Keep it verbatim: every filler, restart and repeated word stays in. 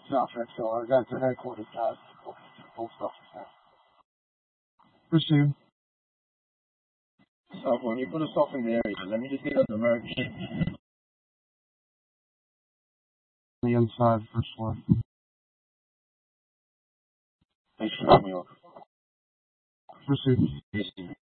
Southwick, so I got the headquarters guys. Post office now. Proceed. So when you put us off in the area, let me just get on the merge. The inside, first floor. Thanks for having me over. Proceed.